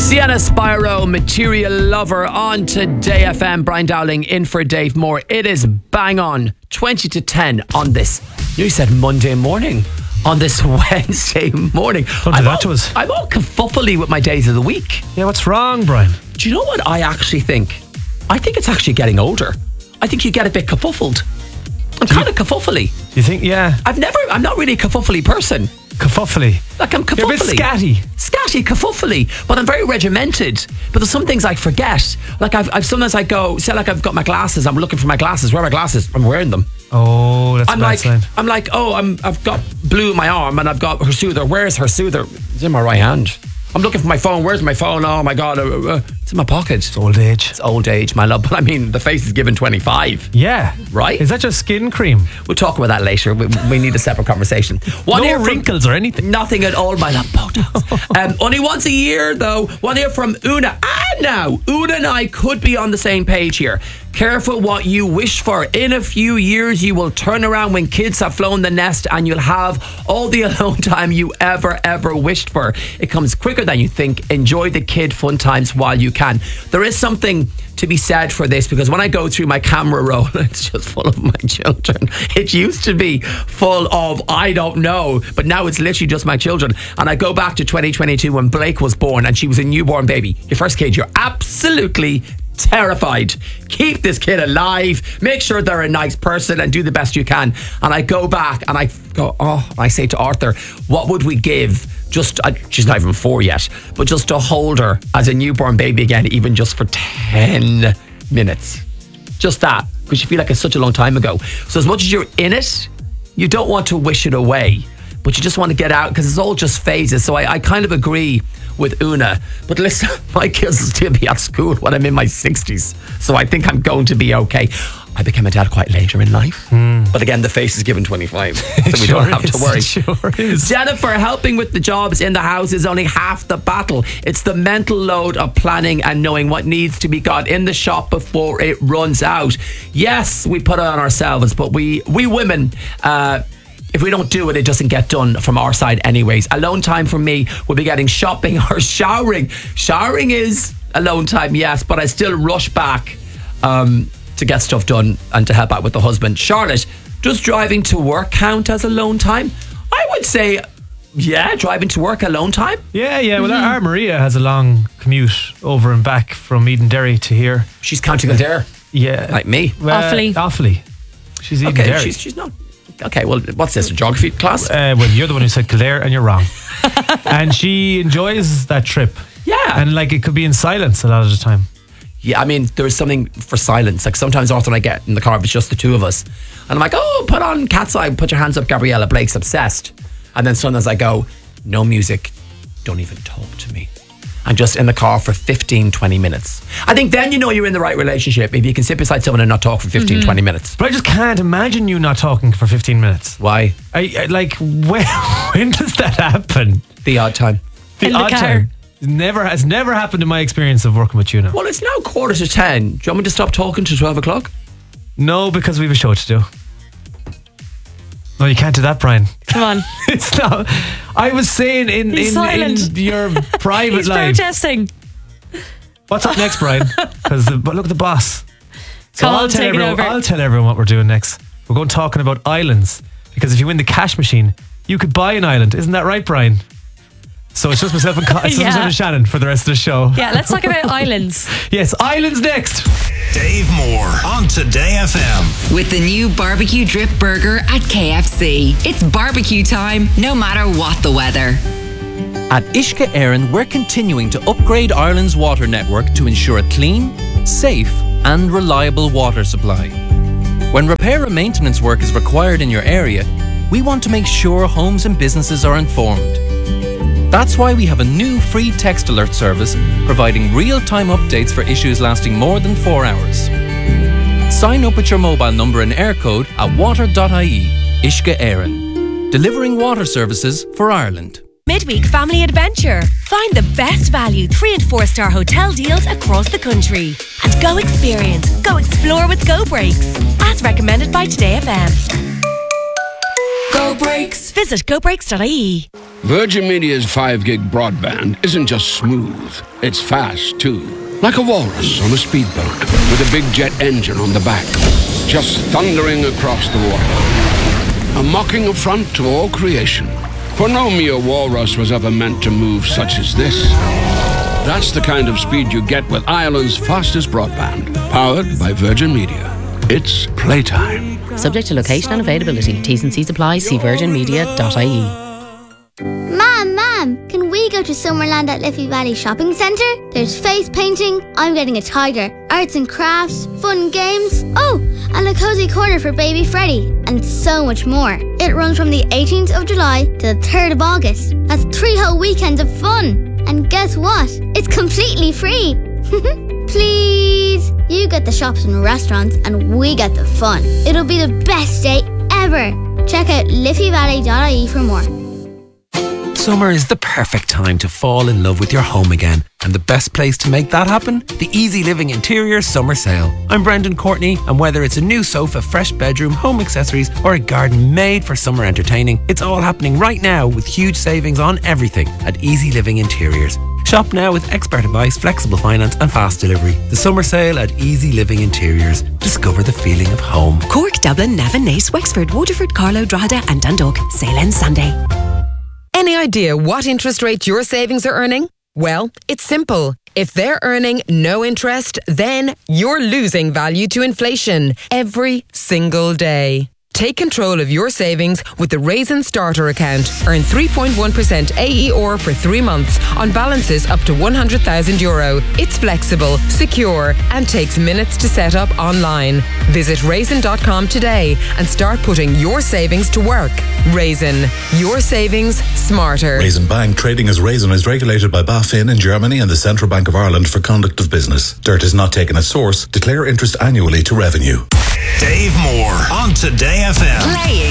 Sienna Spyro, Material Lover on Today FM. Brian Dowling in for Dave Moore. It is bang on 20 to 10 on this, you said Monday morning, on this Wednesday morning. Don't do that to us. I'm all kerfuffly with my days of the week. Yeah, what's wrong, Brian? Do you know what I actually think? I think it's actually getting older. I think you get a bit kerfuffled. I'm kind of kerfuffly. You think, yeah. I'm not really a kerfuffly person. Kerfuffly. Like I'm kerfuffly. You're a bit scatty. Scatty, kerfuffly. But I'm very regimented. But there's some things I forget. Like I've sometimes I go, say like I've got my glasses, I'm looking for my glasses. Where are my glasses? I'm wearing them. Oh, that's a bad sign. I'm like, I've got blue in my arm and I've got her soother. Where's her soother? It's in my right hand. I'm looking for my phone. Where's my phone? Oh my God. It's in my pocket. It's old age. It's old age, my love. But I mean, the face is given 25. Yeah. Right? Is that just skin cream? We'll talk about that later. We need a separate conversation. No wrinkles or anything. Nothing at all, my love. Botox. Only once a year, though. One here from Una. Now, Una and I could be on the same page here. Careful what you wish for. In a few years, you will turn around when kids have flown the nest and you'll have all the alone time you ever wished for. It comes quicker than you think. Enjoy the kid fun times while you can. There is something to be said for this, because when I go through my camera roll, it's just full of my children. It used to be full of I don't know, but now it's literally just my children. And I go back to 2022 when Blake was born and she was a newborn baby. Your first kid, you're absolutely terrified. Keep this kid alive, make sure they're a nice person and do the best you can. And I go back and I go, I say to Arthur, what would we give just, she's not even 4 yet, but just to hold her as a newborn baby again, even just for 10 minutes. Just that, because you feel like it's such a long time ago. So as much as you're in it, you don't want to wish it away, but you just want to get out, because it's all just phases. So I kind of agree with Una. But listen, my kids will still be at school when I'm in my 60s. So I think I'm going to be okay. I became a dad quite later in life. But again, the face is given 25. So we don't have to worry. It sure is. Jennifer, helping with the jobs in the house is only half the battle. It's the mental load of planning and knowing what needs to be got in the shop before it runs out. Yes, we put it on ourselves, but we women... if we don't do it, it doesn't get done from our side anyways. Alone time for me will be getting shopping or showering. Showering is alone time, yes, but I still rush back to get stuff done and to help out with the husband. Charlotte, does driving to work count as alone time? I would say, yeah, driving to work alone time. Yeah. Well, our Maria has a long commute over and back from Eden Derry to here. She's County Kildare. Yeah. Like me. Awfully. She's Eden Derry. She's not... Okay, well, what's this, a geography class? Well, you're the one who said Kildare and you're wrong. And she enjoys that trip. Yeah. And like it could be in silence a lot of the time. Yeah, I mean, there is something for silence. Like sometimes Arthur and I get in the car if it's just the two of us. And I'm like, put on Cat's Eye, put your hands up, Gabriella, Blake's obsessed. And then sometimes I go, no music, don't even talk to me. I'm just in the car for 15, 20 minutes. I think then you know you're in the right relationship if you can sit beside someone and not talk for 15, 20 minutes. But I just can't imagine you not talking for 15 minutes. Why? Like, when does that happen? The odd time. The odd time. Has never happened in my experience of working with you now. Well, it's now 9:45. Do you want me to stop talking to 12 o'clock? No, because we have a show to do. No, you can't do that, Brian. Come on. It's not. I was saying in your private He's life. He's protesting. What's up next, Brian? Because look at the boss. So I'll tell everyone what we're doing next. We're going talking about islands. Because if you win the cash machine, you could buy an island. Isn't that right, Brian? So it's just myself and Shannon for the rest of the show. Yeah, let's talk about islands. Yes, islands next. Dave Moore on Today FM. With the new barbecue drip burger at KFC. It's barbecue time, no matter what the weather. At Uisce Éireann, we're continuing to upgrade Ireland's water network to ensure a clean, safe and reliable water supply. When repair and maintenance work is required in your area, we want to make sure homes and businesses are informed. That's why we have a new free text alert service providing real-time updates for issues lasting more than 4 hours. Sign up with your mobile number and air code at water.ie. Uisce Éireann, delivering water services for Ireland. Midweek Family Adventure. Find the best value 3 and 4 star hotel deals across the country. And go explore with Go Breaks. As recommended by Today FM. Go Breaks. Visit gobreaks.ie. Virgin Media's 5 gig broadband isn't just smooth, it's fast too. Like a walrus on a speedboat with a big jet engine on the back, just thundering across the water. A mocking affront to all creation. For no mere walrus was ever meant to move such as this. That's the kind of speed you get with Ireland's fastest broadband, powered by Virgin Media. It's playtime. Subject to location and availability. T's and C's apply. See virginmedia.ie. Mom, can we go to Summerland at Liffey Valley Shopping Centre? There's face painting, I'm getting a tiger, arts and crafts, fun games, and a cozy corner for baby Freddie, and so much more. It runs from the 18th of July to the 3rd of August. That's 3 whole weekends of fun. And guess what? It's completely free. Please. You get the shops and restaurants and we get the fun. It'll be the best day ever. Check out liffeyvalley.ie for more. Summer is the perfect time to fall in love with your home again. And the best place to make that happen? The Easy Living Interiors Summer Sale. I'm Brendan Courtney, and whether it's a new sofa, fresh bedroom, home accessories, or a garden made for summer entertaining, it's all happening right now with huge savings on everything at Easy Living Interiors. Shop now with expert advice, flexible finance and fast delivery. The summer sale at Easy Living Interiors. Discover the feeling of home. Cork, Dublin, Navan, Naas, Wexford, Waterford, Carlow, Drogheda and Dundalk. Sale ends Sunday. Any idea what interest rate your savings are earning? Well, it's simple. If they're earning no interest, then you're losing value to inflation every single day. Take control of your savings with the Raisin Starter account. Earn 3.1% AER for 3 months on balances up to €100,000. It's flexible, secure, and takes minutes to set up online. Visit raisin.com today and start putting your savings to work. Raisin, your savings smarter. Raisin Bank, trading as Raisin, is regulated by BaFin in Germany and the Central Bank of Ireland for conduct of business. Dirt is not taken at source. Declare interest annually to revenue. Dave Moore on Today FM. Playing